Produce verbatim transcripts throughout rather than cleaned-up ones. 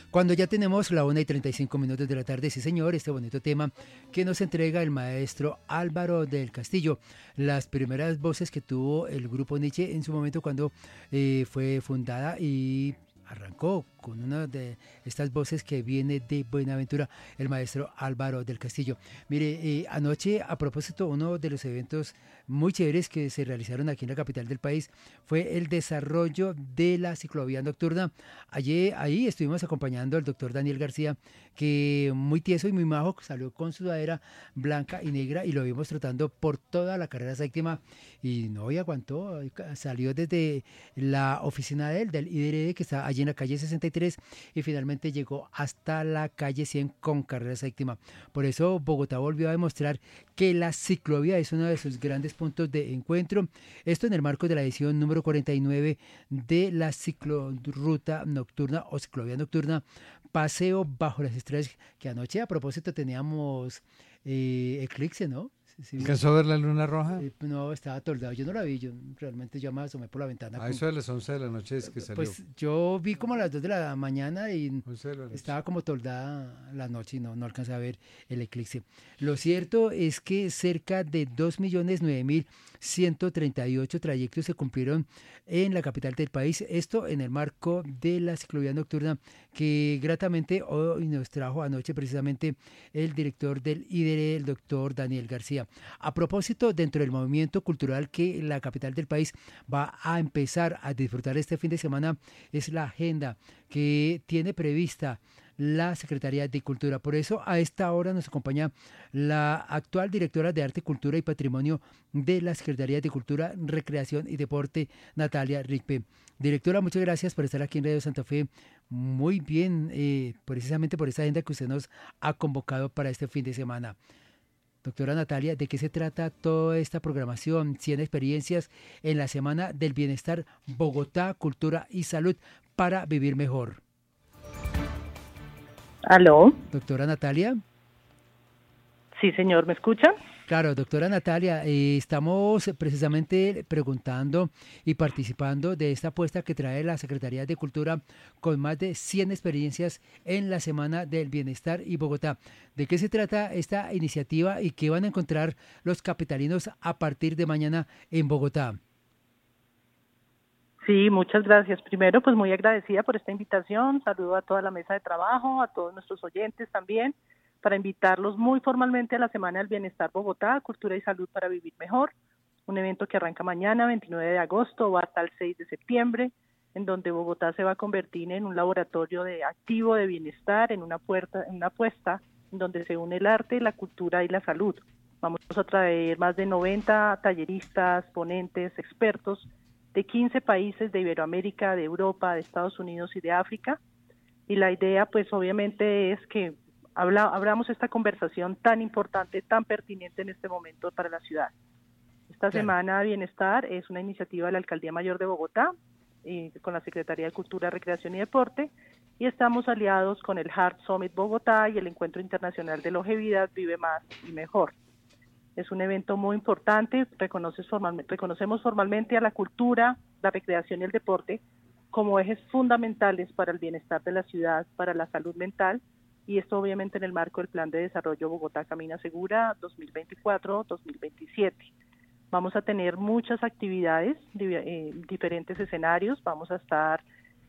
Cuando ya tenemos la una y treinta y cinco minutos de la tarde, sí señor, este bonito tema que nos entrega el maestro Álvaro del Castillo. Las primeras voces que tuvo el grupo Nietzsche en su momento cuando eh, fue fundada y arrancó con una de estas voces que viene de Buenaventura, el maestro Álvaro del Castillo. Mire, eh, anoche, a propósito, uno de los eventos muy chéveres que se realizaron aquí en la capital del país fue el desarrollo de la ciclovía nocturna. Allí, ahí estuvimos acompañando al doctor Daniel García, que muy tieso y muy majo salió con su sudadera blanca y negra y lo vimos trotando por toda la carrera séptima y no, y aguantó, salió desde la oficina de él, del I D R E, que está allí en la calle sesenta y tres, y finalmente llegó hasta la calle cien con carrera séptima. Por eso Bogotá volvió a demostrar que la ciclovía es uno de sus grandes puntos de encuentro. Esto en el marco de la edición número cuarenta y nueve de la ciclorruta nocturna o ciclovía nocturna Paseo Bajo las Estrellas, que anoche a propósito teníamos eh, eclipse, ¿no? Sí, ¿Alcanzó a ver la luna roja? Eh, no, estaba toldado, yo no la vi, yo realmente ya me asomé por la ventana. A Con, eso de las once de la noche es que salió. Pues yo vi como a las dos de la mañana y once de la noche. Estaba como toldada la noche y no, no alcancé a ver el eclipse. Lo cierto es que cerca de dos millones nueve mil ciento treinta y ocho trayectos se cumplieron en la capital del país. Esto en el marco de la ciclovía nocturna que gratamente hoy nos trajo anoche precisamente el director del I D R E, el doctor Daniel García. A propósito, dentro del movimiento cultural que la capital del país va a empezar a disfrutar este fin de semana es la agenda que tiene prevista la Secretaría de Cultura. Por eso a esta hora nos acompaña la actual directora de Arte, Cultura y Patrimonio de la Secretaría de Cultura, Recreación y Deporte, Natalia Rigpe. Directora, muchas gracias por estar aquí en Radio Santa Fe. Muy bien, eh, precisamente por esa agenda que usted nos ha convocado para este fin de semana. Doctora Natalia, ¿de qué se trata toda esta programación? cien experiencias en la Semana del Bienestar, Bogotá, Cultura y Salud para vivir mejor. ¿Aló? Doctora Natalia. Sí, señor, ¿me escucha? Claro, doctora Natalia, eh, estamos precisamente preguntando y participando de esta apuesta que trae la Secretaría de Cultura con más de cien experiencias en la Semana del Bienestar y Bogotá. ¿De qué se trata esta iniciativa y qué van a encontrar los capitalinos a partir de mañana en Bogotá? Sí, muchas gracias. Primero, pues muy agradecida por esta invitación. Saludo a toda la mesa de trabajo, a todos nuestros oyentes también, para invitarlos muy formalmente a la Semana del Bienestar Bogotá, Cultura y Salud para Vivir Mejor, un evento que arranca mañana, veintinueve de agosto, va hasta el seis de septiembre, en donde Bogotá se va a convertir en un laboratorio de activo de bienestar, en una, puerta, en una apuesta en donde se une el arte, la cultura y la salud. Vamos a traer más de noventa talleristas, ponentes, expertos de quince países de Iberoamérica, de Europa, de Estados Unidos y de África, y la idea pues obviamente es que habla, abramos esta conversación tan importante, tan pertinente en este momento para la ciudad. Esta Claro. Semana de Bienestar es una iniciativa de la Alcaldía Mayor de Bogotá, y con la Secretaría de Cultura, Recreación y Deporte, y estamos aliados con el Heart Summit Bogotá y el Encuentro Internacional de Longevidad Vive Más y Mejor. Es un evento muy importante, reconoce formalmente, reconocemos formalmente a la cultura, la recreación y el deporte como ejes fundamentales para el bienestar de la ciudad, para la salud mental, y esto obviamente en el marco del Plan de Desarrollo Bogotá Camina Segura dos mil veinticuatro a dos mil veintisiete. Vamos a tener muchas actividades, eh, diferentes escenarios, vamos a estar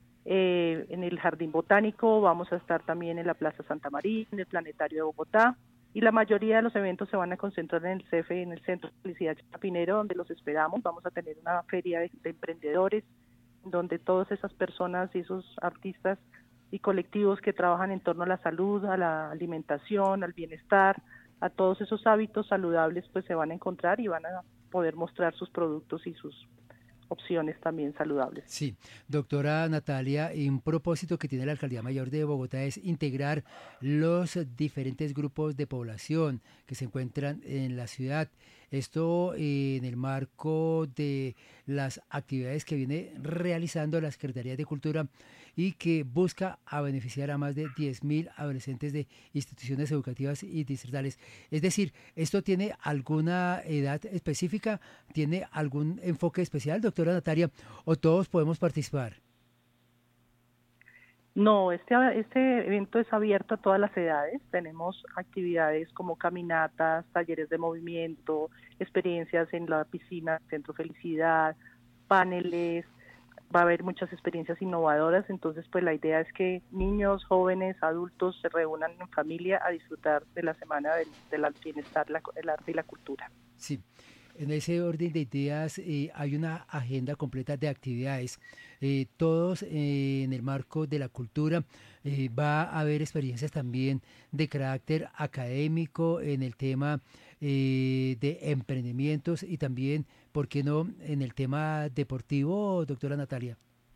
eh, en el Jardín Botánico, vamos a estar también en la Plaza Santa María, en el Planetario de Bogotá, y la mayoría de los eventos se van a concentrar en el C F E, en el Centro de Felicidad Chapinero, donde los esperamos. Vamos a tener una feria de, de emprendedores, donde todas esas personas y esos artistas y colectivos que trabajan en torno a la salud, a la alimentación, al bienestar, a todos esos hábitos saludables, pues se van a encontrar y van a poder mostrar sus productos y sus opciones también saludables. Sí, doctora Natalia, y un propósito que tiene la Alcaldía Mayor de Bogotá es integrar los diferentes grupos de población que se encuentran en la ciudad. Esto eh, en el marco de las actividades que viene realizando la Secretaría de Cultura y que busca a beneficiar a más de diez mil adolescentes de instituciones educativas y distritales. Es decir, ¿esto tiene alguna edad específica? ¿Tiene algún enfoque especial, doctora Natalia? ¿O todos podemos participar? No, este, este evento es abierto a todas las edades. Tenemos actividades como caminatas, talleres de movimiento, experiencias en la piscina, Centro Felicidad, paneles. Va a haber muchas experiencias innovadoras. Entonces, pues la idea es que niños, jóvenes, adultos se reúnan en familia a disfrutar de la Semana del, del Bienestar, la, el arte y la cultura. Sí. En ese orden de ideas eh, hay una agenda completa de actividades, eh, todos eh, en el marco de la cultura. Eh, va a haber experiencias también de carácter académico en el tema eh, de emprendimientos y también, ¿por qué no?, en el tema deportivo, doctora Natalia.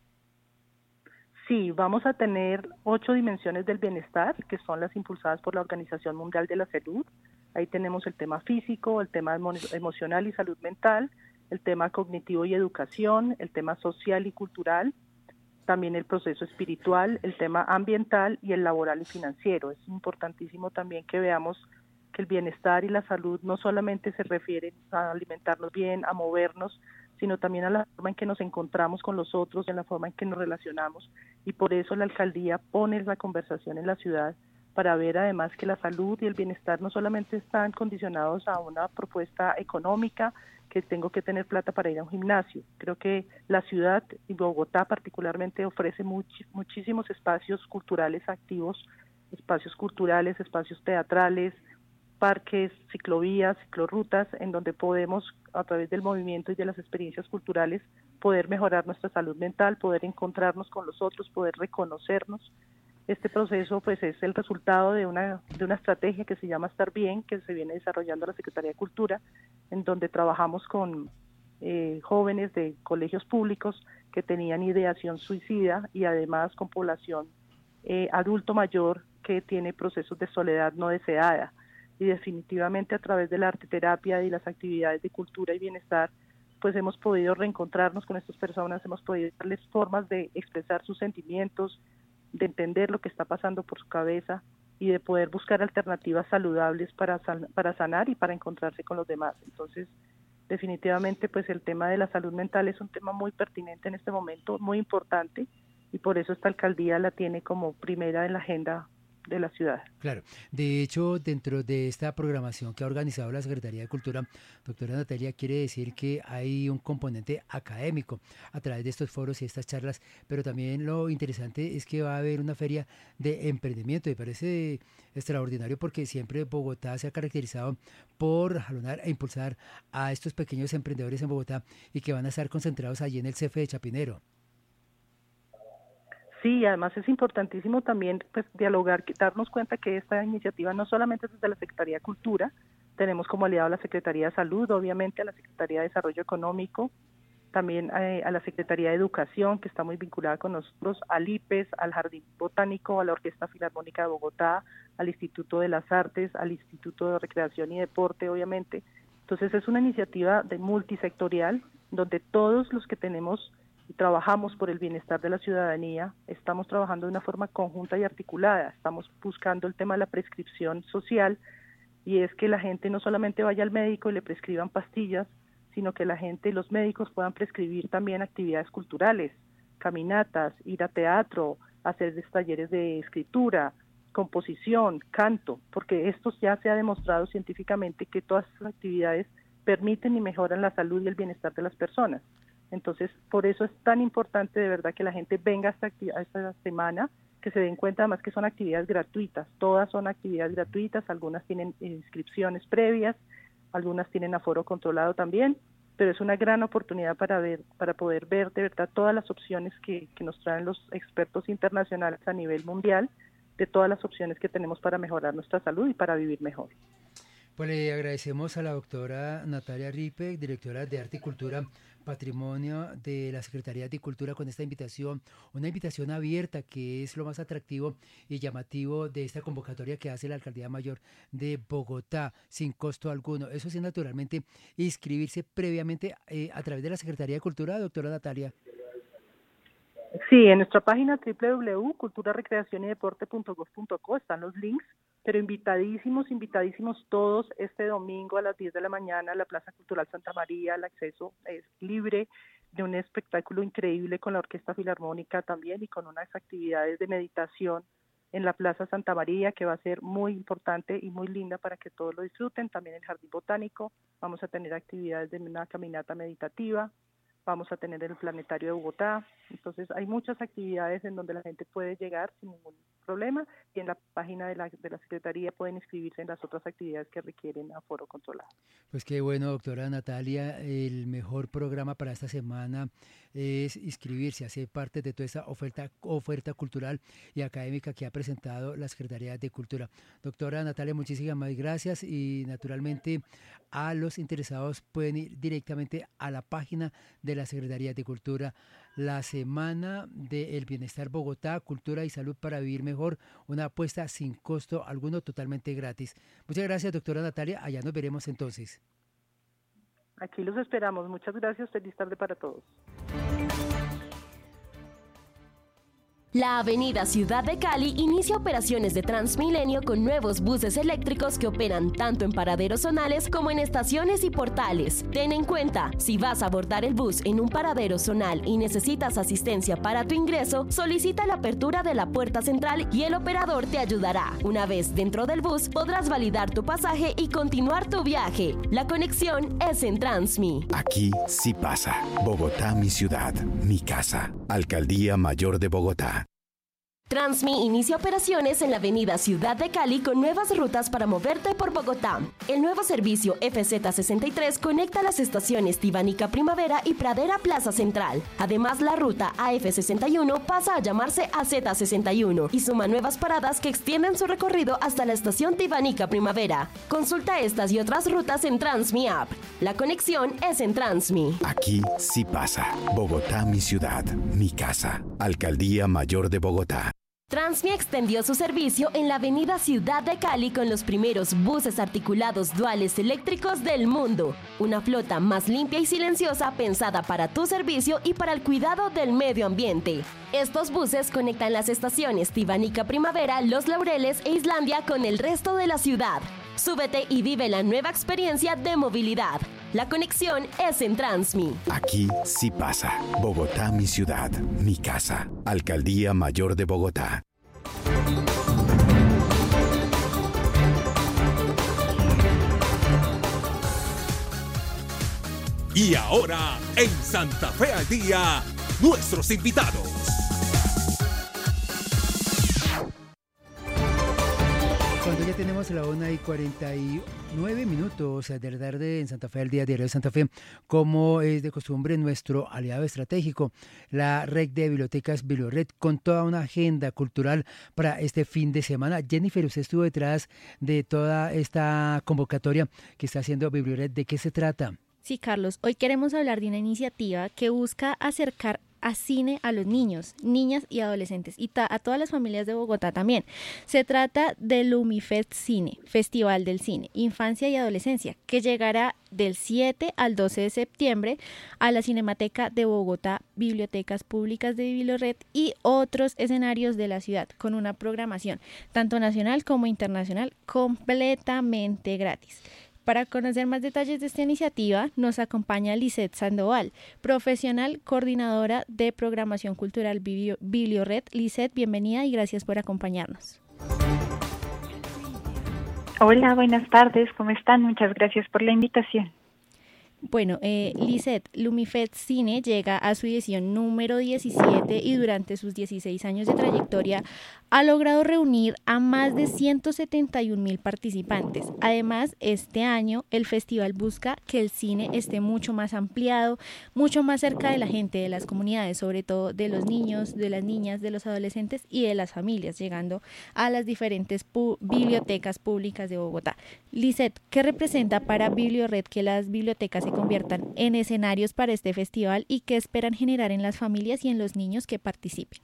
Sí, vamos a tener ocho dimensiones del bienestar, que son las impulsadas por la Organización Mundial de la Salud. Ahí tenemos el tema físico, el tema emo emocional y salud mental, el tema cognitivo y educación, el tema social y cultural, también el proceso espiritual, el tema ambiental y el laboral y financiero. Es importantísimo también que veamos que el bienestar y la salud no solamente se refieren a alimentarnos bien, a movernos, sino también a la forma en que nos encontramos con los otros, en la forma en que nos relacionamos, y por eso la alcaldía pone la conversación en la ciudad para ver además que la salud y el bienestar no solamente están condicionados a una propuesta económica, que tengo que tener plata para ir a un gimnasio. Creo que la ciudad y Bogotá particularmente ofrece much, muchísimos espacios culturales activos, espacios culturales, espacios teatrales, parques, ciclovías, ciclorrutas, en donde podemos, a través del movimiento y de las experiencias culturales, poder mejorar nuestra salud mental, poder encontrarnos con los otros, poder reconocernos. Este proceso pues es el resultado de una, de una estrategia que se llama Estar Bien, que se viene desarrollando la Secretaría de Cultura, en donde trabajamos con eh, jóvenes de colegios públicos que tenían ideación suicida y además con población eh, adulto mayor que tiene procesos de soledad no deseada. Y definitivamente a través de la arteterapia y las actividades de cultura y bienestar, pues hemos podido reencontrarnos con estas personas, hemos podido darles formas de expresar sus sentimientos, de entender lo que está pasando por su cabeza y de poder buscar alternativas saludables para, san, para sanar y para encontrarse con los demás. Entonces, definitivamente, pues el tema de la salud mental es un tema muy pertinente en este momento, muy importante, y por eso esta alcaldía la tiene como primera en la agenda de la ciudad. Claro, de hecho, dentro de esta programación que ha organizado la Secretaría de Cultura, doctora Natalia, quiere decir que hay un componente académico a través de estos foros y estas charlas, pero también lo interesante es que va a haber una feria de emprendimiento. Me parece extraordinario porque siempre Bogotá se ha caracterizado por jalonar e impulsar a estos pequeños emprendedores en Bogotá y que van a estar concentrados allí en el C E F de Chapinero. Sí, además es importantísimo también pues dialogar, darnos cuenta que esta iniciativa no solamente es desde la Secretaría de Cultura, tenemos como aliado a la Secretaría de Salud, obviamente a la Secretaría de Desarrollo Económico, también eh, a la Secretaría de Educación, que está muy vinculada con nosotros, al I P E S, al Jardín Botánico, a la Orquesta Filarmónica de Bogotá, al Instituto de las Artes, al Instituto de Recreación y Deporte, obviamente. Entonces es una iniciativa de multisectorial, donde todos los que tenemos y trabajamos por el bienestar de la ciudadanía, estamos trabajando de una forma conjunta y articulada, estamos buscando el tema de la prescripción social, y es que la gente no solamente vaya al médico y le prescriban pastillas, sino que la gente, los médicos puedan prescribir también actividades culturales, caminatas, ir a teatro, hacer talleres de escritura, composición, canto, porque esto ya se ha demostrado científicamente que todas estas actividades permiten y mejoran la salud y el bienestar de las personas. Entonces, por eso es tan importante de verdad que la gente venga a esta, a esta semana, que se den cuenta además que son actividades gratuitas, todas son actividades gratuitas, algunas tienen inscripciones previas, algunas tienen aforo controlado también, pero es una gran oportunidad para ver, para poder ver de verdad todas las opciones que, que nos traen los expertos internacionales a nivel mundial, de todas las opciones que tenemos para mejorar nuestra salud y para vivir mejor. Pues le agradecemos a la doctora Natalia Ripe, directora de Arte y Cultura Patrimonio de la Secretaría de Cultura, con esta invitación, una invitación abierta que es lo más atractivo y llamativo de esta convocatoria que hace la Alcaldía Mayor de Bogotá, sin costo alguno. Eso sí, naturalmente, inscribirse previamente eh, a través de la Secretaría de Cultura, doctora Natalia. Sí, en nuestra página doble u doble u doble u punto cultura recreación y deporte punto gob punto co están los links, pero invitadísimos, invitadísimos todos este domingo a las diez de la mañana a la Plaza Cultural Santa María. El acceso es libre, de un espectáculo increíble con la Orquesta Filarmónica también y con unas actividades de meditación en la Plaza Santa María, que va a ser muy importante y muy linda para que todos lo disfruten. También el Jardín Botánico, vamos a tener actividades de una caminata meditativa, vamos a tener el Planetario de Bogotá. Entonces hay muchas actividades en donde la gente puede llegar sin ningún problema, y en la página de la, de la Secretaría pueden inscribirse en las otras actividades que requieren aforo controlado. Pues qué bueno, doctora Natalia, el mejor programa para esta semana es inscribirse, hacer parte de toda esta oferta, oferta cultural y académica que ha presentado la Secretaría de Cultura. Doctora Natalia, muchísimas gracias, y naturalmente a los interesados pueden ir directamente a la página de la Secretaría de Cultura. La Semana del Bienestar Bogotá, Cultura y Salud para Vivir Mejor, una apuesta sin costo alguno, totalmente gratis. Muchas gracias, doctora Natalia, allá nos veremos entonces. Aquí los esperamos, muchas gracias, feliz tarde para todos. La Avenida Ciudad de Cali inicia operaciones de Transmilenio con nuevos buses eléctricos que operan tanto en paraderos zonales como en estaciones y portales. Ten en cuenta, si vas a abordar el bus en un paradero zonal y necesitas asistencia para tu ingreso, solicita la apertura de la puerta central y el operador te ayudará. Una vez dentro del bus, podrás validar tu pasaje y continuar tu viaje. La conexión es en Transmi. Aquí sí pasa. Bogotá, mi ciudad, mi casa. Alcaldía Mayor de Bogotá. Transmi inicia operaciones en la avenida Ciudad de Cali con nuevas rutas para moverte por Bogotá. El nuevo servicio F Z sesenta y tres conecta las estaciones Tibanica Primavera y Pradera Plaza Central. Además, la ruta A F sesenta y uno pasa a llamarse A Z sesenta y uno y suma nuevas paradas que extienden su recorrido hasta la estación Tibanica Primavera. Consulta estas y otras rutas en Transmi App. La conexión es en Transmi. Aquí sí pasa. Bogotá, mi ciudad, mi casa. Alcaldía Mayor de Bogotá. Transmi extendió su servicio en la avenida Ciudad de Cali con los primeros buses articulados duales eléctricos del mundo. Una flota más limpia y silenciosa pensada para tu servicio y para el cuidado del medio ambiente. Estos buses conectan las estaciones Tibanica Primavera, Los Laureles e Islandia con el resto de la ciudad. Súbete y vive la nueva experiencia de movilidad. La conexión es en Transmi. Aquí sí pasa. Bogotá, mi ciudad, mi casa. Alcaldía Mayor de Bogotá. Y ahora, en Santa Fe al Día, nuestros invitados. Cuando ya tenemos la una y cuarenta y nueve minutos de la tarde en Santa Fe, al día diario de Santa Fe, como es de costumbre, nuestro aliado estratégico, la red de bibliotecas Biblioret, con toda una agenda cultural para este fin de semana. Jennifer, usted estuvo detrás de toda esta convocatoria que está haciendo Biblioret. ¿De qué se trata? Sí, Carlos, hoy queremos hablar de una iniciativa que busca acercar a cine a los niños, niñas y adolescentes y ta- a todas las familias de Bogotá también. Se trata del Lumifest Cine, Festival del Cine, Infancia y Adolescencia, que llegará del siete al doce de septiembre a la Cinemateca de Bogotá, bibliotecas públicas de Biblioret y otros escenarios de la ciudad, con una programación tanto nacional como internacional completamente gratis. Para conocer más detalles de esta iniciativa, nos acompaña Lisette Sandoval, profesional coordinadora de programación cultural Biblioret. Lisette, bienvenida y gracias por acompañarnos. Hola, buenas tardes, ¿cómo están? Muchas gracias por la invitación. Bueno, eh, Lisette, Lumifest Cine llega a su edición número diecisiete y durante sus dieciséis años de trayectoria ha logrado reunir a más de ciento setenta y un mil participantes. Además, este año el festival busca que el cine esté mucho más ampliado, mucho más cerca de la gente, de las comunidades, sobre todo de los niños, de las niñas, de los adolescentes y de las familias, llegando a las diferentes pu- bibliotecas públicas de Bogotá. Lisette, ¿qué representa para Biblioret que las bibliotecas se conviertan en escenarios para este festival y qué esperan generar en las familias y en los niños que participen?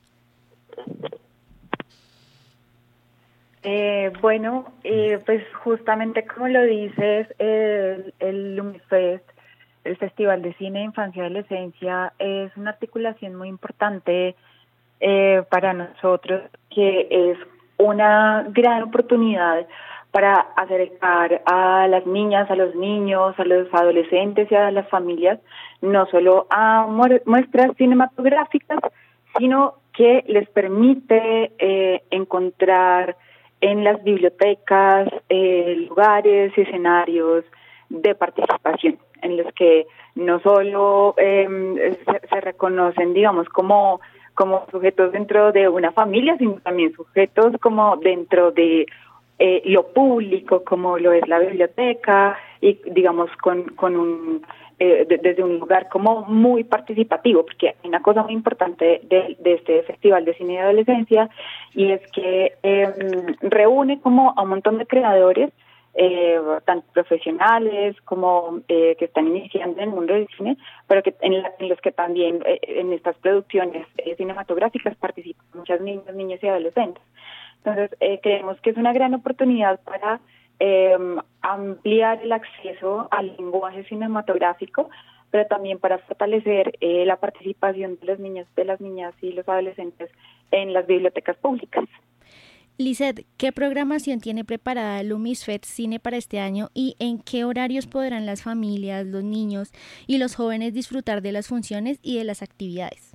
Eh, bueno, eh, pues justamente como lo dices, el, el Lumifest, el Festival de Cine, Infancia y Adolescencia, es una articulación muy importante eh, para nosotros, que es una gran oportunidad para acercar a las niñas, a los niños, a los adolescentes y a las familias, no solo a muestras cinematográficas, sino que les permite eh, encontrar en las bibliotecas eh, lugares y escenarios de participación en los que no solo eh, se, se reconocen, digamos, como, como sujetos dentro de una familia, sino también sujetos como dentro de eh, lo público, como lo es la biblioteca, y digamos con, con un eh, de, desde un lugar como muy participativo, porque hay una cosa muy importante de, de este Festival de Cine de Adolescencia, y es que eh, reúne como a un montón de creadores, Eh, tanto profesionales como eh, que están iniciando en el mundo del cine, pero que en, la, en los que también eh, en estas producciones eh, cinematográficas participan muchas niñas, niños y adolescentes. Entonces, eh, creemos que es una gran oportunidad para eh, ampliar el acceso al lenguaje cinematográfico, pero también para fortalecer eh, la participación de los niños, de las niñas y los adolescentes en las bibliotecas públicas. Lizeth, ¿qué programación tiene preparada LumisFest Cine para este año y en qué horarios podrán las familias, los niños y los jóvenes disfrutar de las funciones y de las actividades?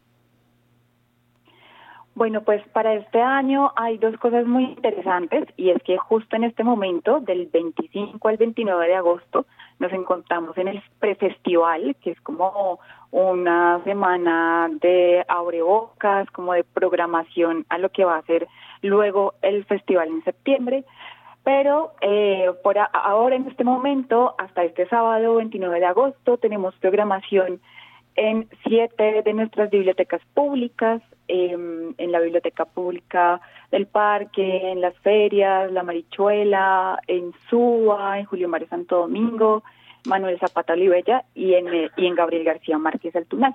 Bueno, pues para este año hay dos cosas muy interesantes, y es que justo en este momento, del veinticinco al veintinueve de agosto, nos encontramos en el prefestival, que es como una semana de abrebocas, como de programación a lo que va a ser luego el festival en septiembre. Pero eh, por a, ahora, en este momento, hasta este sábado veintinueve de agosto, tenemos programación en siete de nuestras bibliotecas públicas, eh, en la Biblioteca Pública del Parque, en las ferias, La Marichuela, en Suba, en Julio Mario Santo Domingo, Manuel Zapata Olivella y en, y en Gabriel García Márquez del Tunal.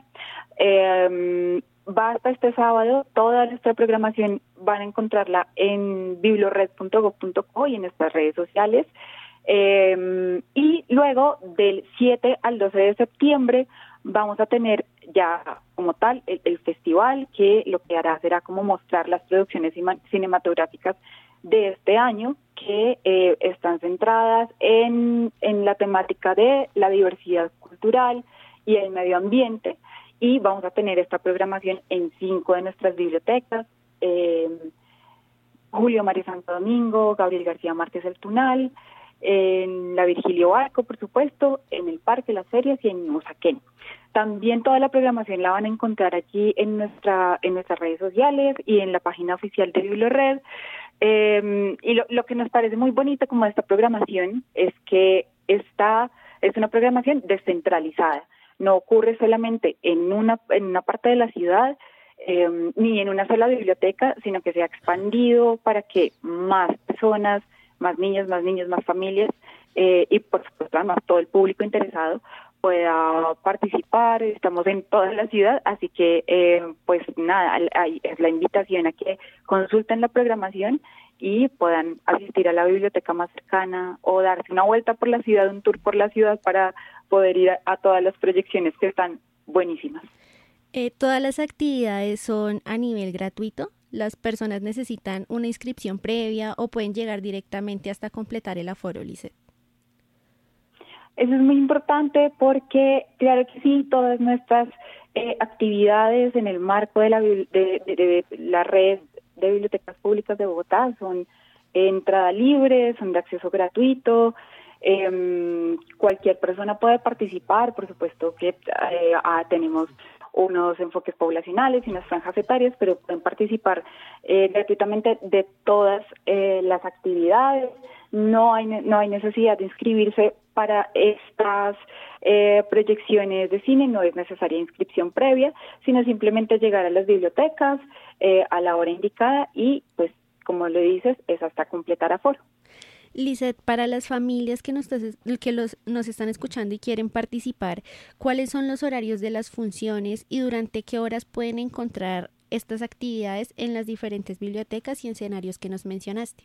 Eh, va hasta este sábado, toda nuestra programación van a encontrarla en bibliored punto gob punto co y en nuestras redes sociales. Eh, y luego, del siete al doce de septiembre, vamos a tener ya como tal el, el festival, que lo que hará será como mostrar las producciones cinematográficas de este año, que eh, están centradas en, en la temática de la diversidad cultural y el medio ambiente, y vamos a tener esta programación en cinco de nuestras bibliotecas, eh, Julio Mario Santo Domingo, Gabriel García Márquez del Tunal, en la Virgilio Barco, por supuesto, en el Parque Las Ferias y en Usaquén. También toda la programación la van a encontrar aquí en nuestra en nuestras redes sociales y en la página oficial de Bibliored. Eh, y lo, lo que nos parece muy bonito como de esta programación es que esta es una programación descentralizada. No ocurre solamente en una en una parte de la ciudad, eh, ni en una sola biblioteca, sino que se ha expandido para que más personas, más niños, más niños, más familias eh, y por supuesto además todo el público interesado pueda participar. Estamos en toda la ciudad, así que eh, pues nada, hay, es la invitación a que consulten la programación y puedan asistir a la biblioteca más cercana o darse una vuelta por la ciudad, un tour por la ciudad para poder ir a, a todas las proyecciones que están buenísimas. Eh, ¿Todas las actividades son a nivel gratuito? ¿Las personas necesitan una inscripción previa o pueden llegar directamente hasta completar el aforo, Lizeth? Eso es muy importante porque, claro que sí, todas nuestras eh, actividades en el marco de la, de, de, de la red de bibliotecas públicas de Bogotá son entrada libre, son de acceso gratuito. Eh, cualquier persona puede participar, por supuesto que eh, ah, tenemos unos enfoques poblacionales y unas franjas etarias, pero pueden participar eh, gratuitamente de todas eh, las actividades. No hay no hay necesidad de inscribirse para estas eh, proyecciones de cine, no es necesaria inscripción previa, sino simplemente llegar a las bibliotecas eh, a la hora indicada y, pues, como lo dices, es hasta completar aforo. Lizeth, para las familias que, nos, que los, nos están escuchando y quieren participar, ¿cuáles son los horarios de las funciones y durante qué horas pueden encontrar estas actividades en las diferentes bibliotecas y escenarios que nos mencionaste?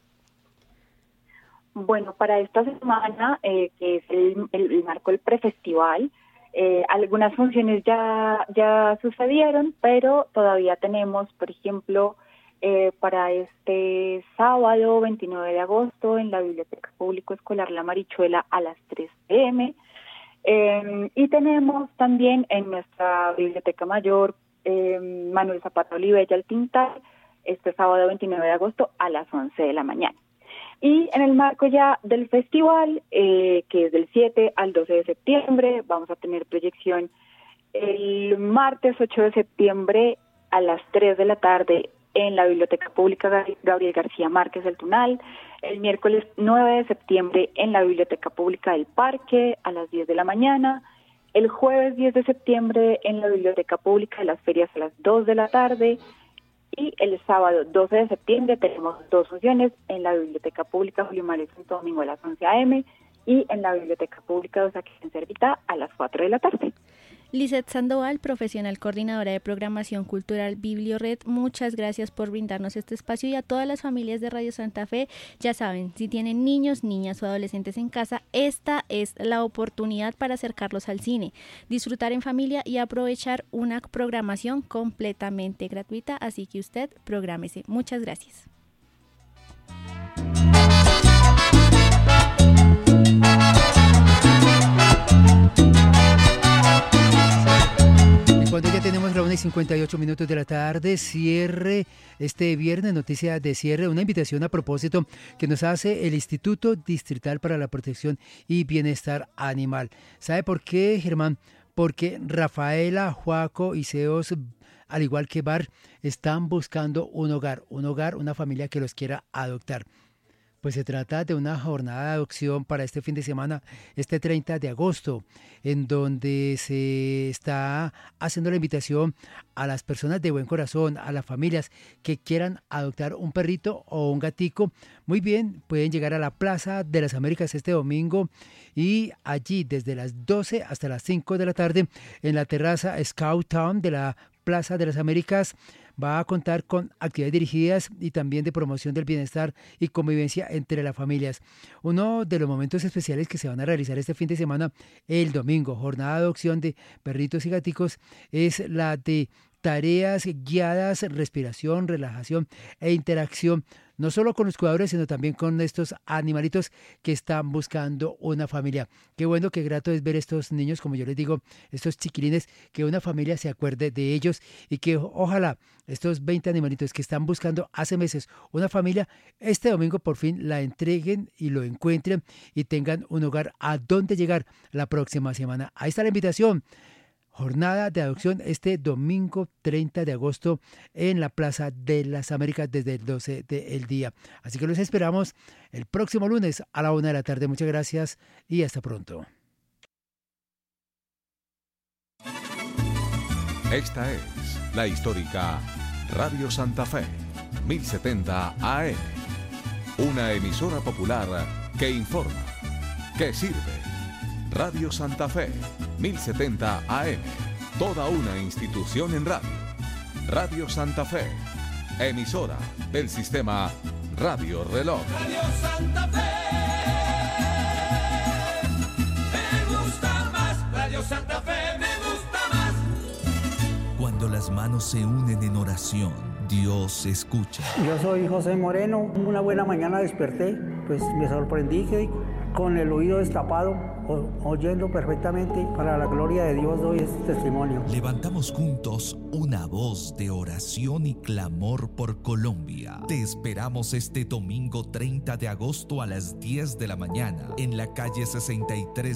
Bueno, para esta semana, eh, que es el, el, el marco del prefestival, eh, algunas funciones ya, ya sucedieron, pero todavía tenemos, por ejemplo, eh, para este sábado veintinueve de agosto en la Biblioteca Público Escolar La Marichuela a las tres pe eme. Eh, y tenemos también en nuestra Biblioteca Mayor eh, Manuel Zapata Olivella El Tintal este sábado veintinueve de agosto a las once de la mañana. Y en el marco ya del festival, eh, que es del siete al doce de septiembre, vamos a tener proyección el martes ocho de septiembre a las tres de la tarde en la Biblioteca Pública Gabriel García Márquez del Tunal, el miércoles nueve de septiembre en la Biblioteca Pública del Parque a las diez de la mañana, el jueves diez de septiembre en la Biblioteca Pública de las Ferias a las dos de la tarde, y el sábado doce de septiembre tenemos dos funciones en la Biblioteca Pública Julio Mario Santo Domingo a las once a eme y en la Biblioteca Pública de Osaquén en Servita a las cuatro de la tarde. Lizeth Sandoval, profesional coordinadora de programación cultural Bibliored, muchas gracias por brindarnos este espacio, y a todas las familias de Radio Santa Fe, ya saben, si tienen niños, niñas o adolescentes en casa, esta es la oportunidad para acercarlos al cine, disfrutar en familia y aprovechar una programación completamente gratuita, así que usted prográmese. Muchas gracias. Cuando ya tenemos la una y cincuenta y ocho minutos de la tarde, cierre este viernes, noticia de cierre, una invitación a propósito que nos hace el Instituto Distrital para la Protección y Bienestar Animal. ¿Sabe por qué, Germán? Porque Rafaela, Juaco y Seos, al igual que Bar, están buscando un hogar, un hogar, una familia que los quiera adoptar. Pues se trata de una jornada de adopción para este fin de semana, este treinta de agosto, en donde se está haciendo la invitación a las personas de buen corazón, a las familias que quieran adoptar un perrito o un gatico. Muy bien, pueden llegar a la Plaza de las Américas este domingo y allí desde las doce hasta las cinco de la tarde en la terraza Scout Town de la Plaza de las Américas. Va a contar con actividades dirigidas y también de promoción del bienestar y convivencia entre las familias. Uno de los momentos especiales que se van a realizar este fin de semana, el domingo, jornada de adopción de perritos y gaticos, es la de tareas guiadas, respiración, relajación e interacción, no solo con los cuidadores, sino también con estos animalitos que están buscando una familia. Qué bueno, qué grato es ver estos niños, como yo les digo, estos chiquilines, que una familia se acuerde de ellos y que ojalá estos veinte animalitos que están buscando hace meses una familia, este domingo por fin la entreguen y lo encuentren y tengan un hogar a donde llegar la próxima semana. Ahí está la invitación. Jornada de adopción este domingo treinta de agosto en la Plaza de las Américas desde el doce del día. Así que los esperamos el próximo lunes a la una de la tarde. Muchas gracias y hasta pronto. Esta es la histórica Radio Santa Fe, mil setenta A M. Una emisora popular que informa, que sirve. Radio Santa Fe, mil setenta A M, toda una institución en radio. Radio Santa Fe, emisora del sistema Radio Reloj. Radio Santa Fe, me gusta más. Radio Santa Fe, me gusta más. Cuando las manos se unen en oración, Dios escucha. Yo soy José Moreno. Una buena mañana desperté, pues me sorprendí que con el oído destapado, o, oyendo perfectamente, para la gloria de Dios doy este testimonio. Levantamos juntos una voz de oración y clamor por Colombia. Te esperamos este domingo treinta de agosto a las diez de la mañana en la calle sesenta y tres